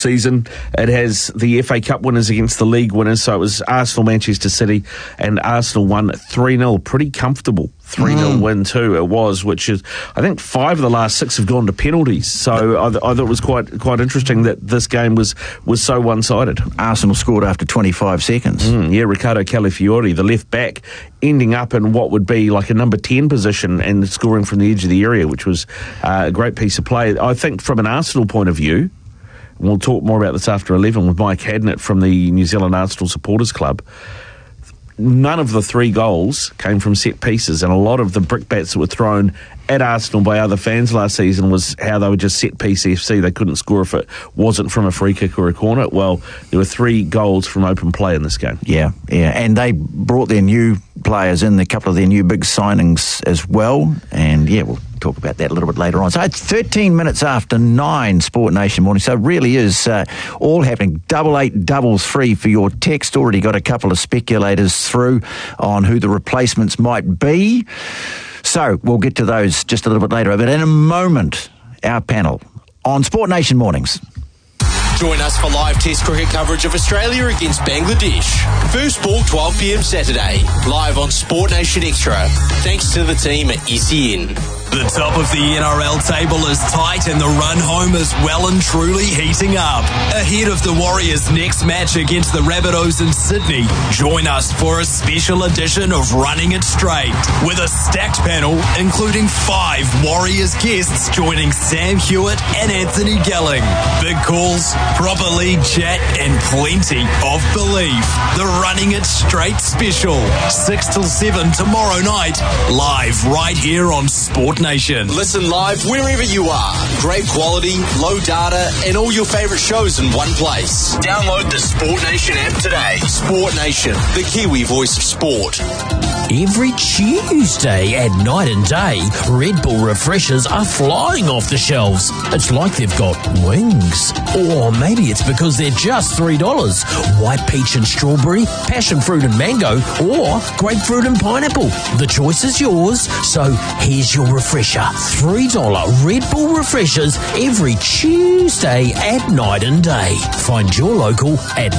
season. It has the FA Cup winners against the league winners, so it was Arsenal, Manchester City, and Arsenal won 3-0. Pretty comfortable 3-0 win too, it was, which is, I think 5 of the last 6 have gone to penalties, so I thought it was quite interesting that this game was so one-sided. Arsenal scored after 25 seconds. Riccardo Calafiori, the left back, ending up in what would be like a number 10 position and scoring from the edge of the area, which was a great piece of play. I think from an Arsenal point of view, and we'll talk more about this after 11 with Mike Hadnett from the New Zealand Arsenal Supporters Club, none of the 3 goals came from set pieces, and a lot of the brickbats that were thrown at Arsenal by other fans last season was how they were just set piece FC. They couldn't score if it wasn't from a free kick or a corner. Well, there were 3 goals from open play in this game. Yeah, and they brought their new players in, a couple of their new big signings as well, and we'll talk about that a little bit later on. So it's 13 minutes after 9, Sport Nation morning, so it really is all happening. 8833 for your text. Already got a couple of speculators through on who the replacements might be. So we'll get to those just a little bit later. But in a moment, our panel on Sport Nation Mornings. Join us for live Test cricket coverage of Australia against Bangladesh. First ball 12 p.m. Saturday, live on Sport Nation Extra. Thanks to the team at SEN. The top of the NRL table is tight and the run home is well and truly heating up. Ahead of the Warriors' next match against the Rabbitohs in Sydney, join us for a special edition of Running It Straight with a stacked panel including 5 Warriors guests joining Sam Hewitt and Anthony Gelling. Big calls, proper league chat and plenty of belief. The Running It Straight special, 6 till 7 tomorrow night, live right here on Sport Nation. Listen live wherever you are. Great quality, low data, and all your favourite shows in one place. Download the Sport Nation app today. Sport Nation, the Kiwi voice of sport. Every Tuesday at night and day, Red Bull refreshers are flying off the shelves. It's like they've got wings. Or maybe it's because they're just $3. White peach and strawberry, passion fruit and mango, or grapefruit and pineapple. The choice is yours, so here's your refresher. $3 Red Bull refreshers every Tuesday at night and day. Find your local at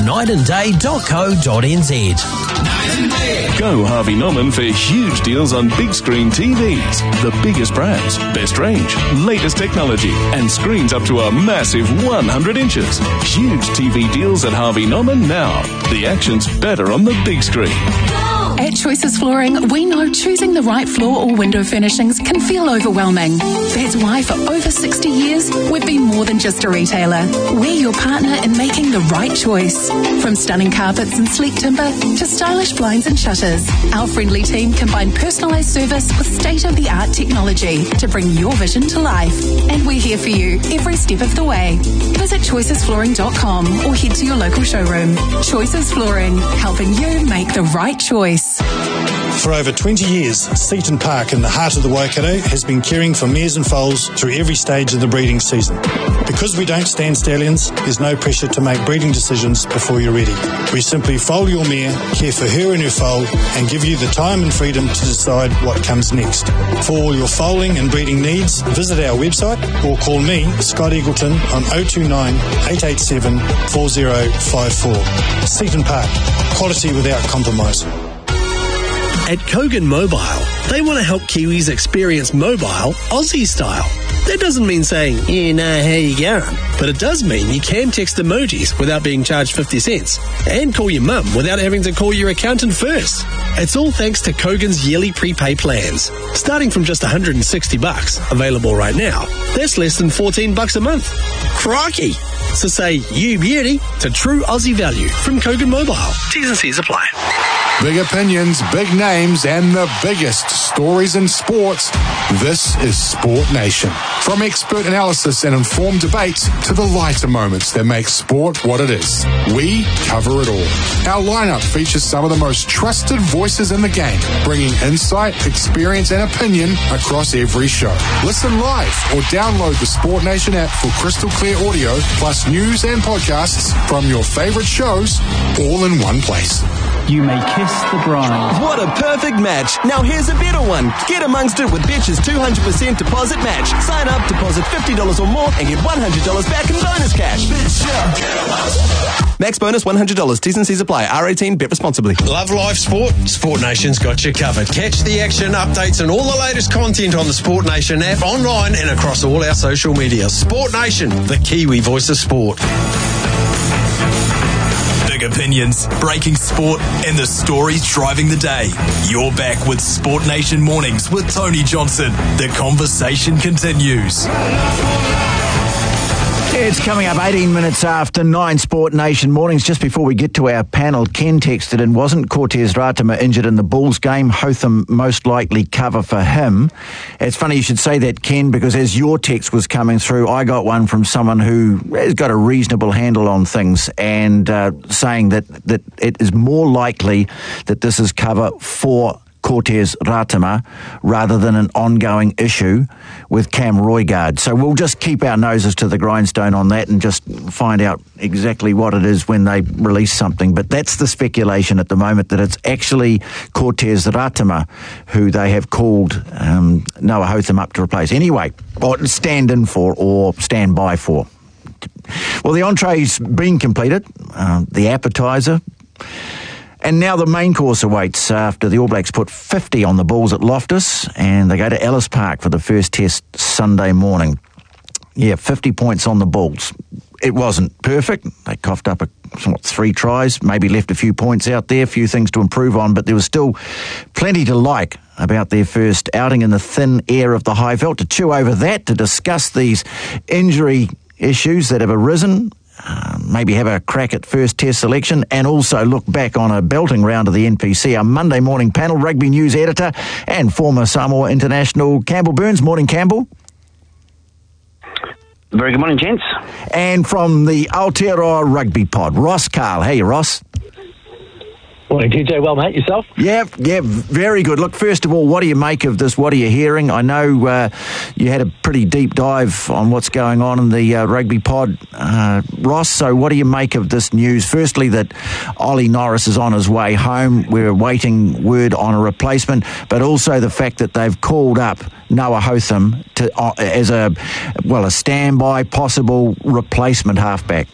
nightandday.co.nz. Go Harvey Norman for huge deals on big screen TVs. The biggest brands, best range, latest technology, and screens up to a massive 100 inches. Huge TV deals at Harvey Norman now. The action's better on the big screen. At Choices Flooring, we know choosing the right floor or window furnishings can feel overwhelming. That's why for over 60 years, we've been more than just a retailer. We're your partner in making the right choice. From stunning carpets and sleek timber to stylish blinds and shutters, our friendly team combine personalised service with state-of-the-art technology to bring your vision to life. And we're here for you every step of the way. Visit choicesflooring.com or head to your local showroom. Choices Flooring, helping you make the right choice. For over 20 years, Seaton Park in the heart of the Waikato has been caring for mares and foals through every stage of the breeding season. Because we don't stand stallions, there's no pressure to make breeding decisions before you're ready. We simply foal your mare, care for her and her foal, and give you the time and freedom to decide what comes next. For all your foaling and breeding needs, visit our website or call me, Scott Eagleton, on 029 887 4054. Seaton Park, quality without compromise. At Kogan Mobile, they want to help Kiwis experience mobile Aussie style. That doesn't mean saying, how you going? But it does mean you can text emojis without being charged 50 cents and call your mum without having to call your accountant first. It's all thanks to Kogan's yearly prepay plans. Starting from just $160, available right now, that's less than $14 a month. Crikey! So say you beauty to true Aussie value from Kogan Mobile. T's and C's apply. Big opinions, big names, and the biggest stories in sports. This is Sport Nation. From expert analysis and informed debates to the lighter moments that make sport what it is, we cover it all. Our lineup features some of the most trusted voices in the game, bringing insight, experience, and opinion across every show. Listen live or download the Sport Nation app for crystal clear audio, plus news and podcasts from your favorite shows, all in one place. you may kiss the bride. What a perfect match. Now here's a better one. Get amongst it with Betch's 200% deposit match. Sign up, deposit $50 or more and get $100 back in bonus cash. Max bonus $100. T's and C's apply. R18, bet responsibly. Love live sport? Sport Nation's got you covered. Catch the action, updates and all the latest content on the Sport Nation app, online and across all our social media. Sport Nation, the Kiwi voice of sport. Big opinions, breaking sport, and the stories driving the day. You're back with Sport Nation Mornings with Tony Johnson. The conversation continues. It's coming up 18 minutes after 9, Sport Nation Mornings. Just before we get to our panel, Ken texted in, wasn't Cortez Ratama injured in the Bulls game? Hotham most likely cover for him. It's funny you should say that, Ken, because as your text was coming through, I got one from someone who has got a reasonable handle on things and saying that it is more likely that this is cover for Cortez Ratama rather than an ongoing issue with Cam Roigard. So we'll just keep our noses to the grindstone on that and just find out exactly what it is when they release something. But that's the speculation at the moment, that it's actually Cortez Ratama who they have called Noah Hotham up to replace. Anyway, or stand in for or stand by for. Well, the entree's been completed, the appetiser. And now the main course awaits after the All Blacks put 50 on the Bulls at Loftus, and they go to Ellis Park for the first test Sunday morning. Yeah, 50 points on the Bulls. It wasn't perfect. They coughed up 3 tries, maybe left a few points out there, a few things to improve on, but there was still plenty to like about their first outing in the thin air of the high veld. To chew over that, to discuss these injury issues that have arisen, maybe have a crack at first test selection, and also look back on a belting round of the NPC. Our Monday morning panel, rugby news editor and former Samoa international Campbell Burns. Morning, Campbell. Very good morning, gents. And from the Aotearoa Rugby Pod, Ross Carl. Hey, Ross. Morning, TJ. Well, mate, yourself? Yeah, very good. Look, first of all, what do you make of this? What are you hearing? I know you had a pretty deep dive on what's going on in the Rugby Pod, Ross, so what do you make of this news? Firstly, that Ollie Norris is on his way home. We're waiting word on a replacement, but also the fact that they've called up Noah Hotham as a standby possible replacement halfback.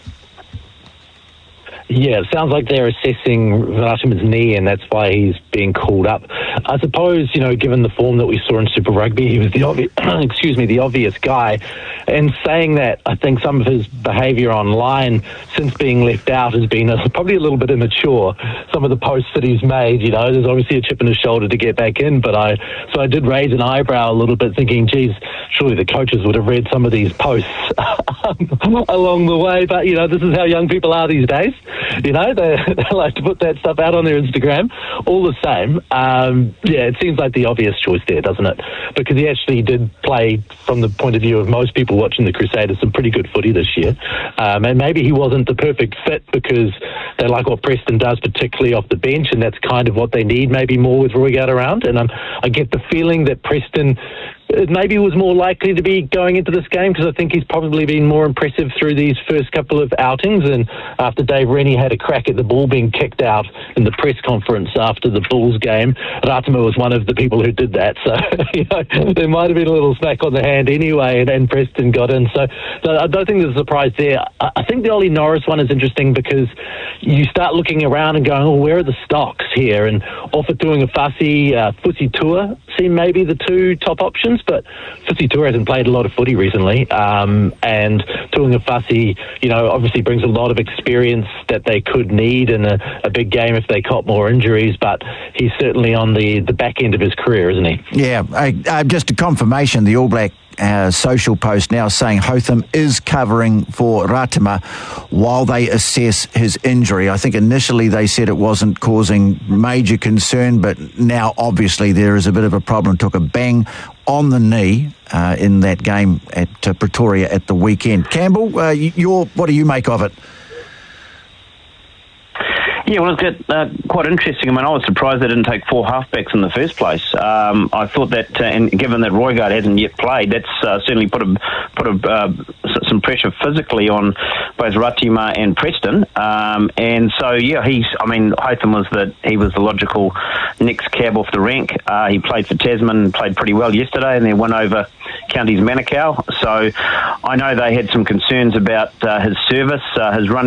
Yeah, it sounds like they're assessing Ratama's knee, and that's why he's being called up. I suppose, given the form that we saw in Super Rugby, he was the obvious guy. And saying that, I think some of his behaviour online since being left out has been probably a little bit immature. Some of the posts that he's made, there's obviously a chip in his shoulder to get back in, but I did raise an eyebrow a little bit, thinking, geez, surely the coaches would have read some of these posts along the way. But, this is how young people are these days. They like to put that stuff out on their Instagram. All the same, it seems like the obvious choice there, doesn't it? Because he actually did play, from the point of view of most people watching the Crusaders, some pretty good footy this year. And maybe he wasn't the perfect fit because they like what Preston does, particularly off the bench, and that's kind of what they need maybe more with Roigard around. And I get the feeling that Preston maybe was more likely to be going into this game, because I think he's probably been more impressive through these first couple of outings. And after Dave Rennie had a crack at the ball being kicked out in the press conference after the Bulls game, Ratama was one of the people who did that. So there might have been a little smack on the hand anyway, and then Preston got in. So I don't think there's a surprise there. I think the Ollie Norris one is interesting because you start looking around and going, where are the stocks here? And Ofa Tu'ungafasi, Fusi Tua seem maybe the two top options, but Fusi Tua hasn't played a lot of footy recently, and Tu'ungafasi, obviously brings a lot of experience that they could need in a big game if they caught more injuries, but he's certainly on the back end of his career, isn't he? Yeah, just a confirmation, the All Black social post now saying Hotham is covering for Ratama while they assess his injury. I think initially they said it wasn't causing major concern, but now obviously there is a bit of a problem. Took a bang on the knee in that game at Pretoria at the weekend. Campbell, what do you make of it? Yeah, well, it's quite interesting. I mean, I was surprised they didn't take 4 halfbacks in the first place. I thought that, and given that Roigard hasn't yet played, that's certainly put some pressure physically on both Ratima and Preston. And so, Hotham he was the logical next cab off the rank. He played for Tasman, played pretty well yesterday, and then won over Counties Manukau. So I know they had some concerns about his service, his running